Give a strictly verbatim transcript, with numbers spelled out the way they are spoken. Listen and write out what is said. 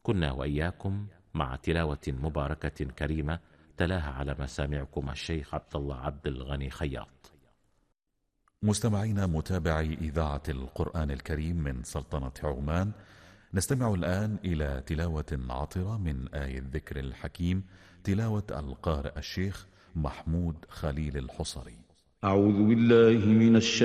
كنا وإياكم مع تلاوة مباركة كريمة تلاها على مسامعكم الشيخ عبد الله عبد الغني خياط. مستمعينا متابعي إذاعة القرآن الكريم من سلطنة عمان، نستمع الآن إلى تلاوة عطرة من آية الذكر الحكيم، تلاوة القارئ الشيخ محمود خليل الحصري. أعوذ بالله من الشيطان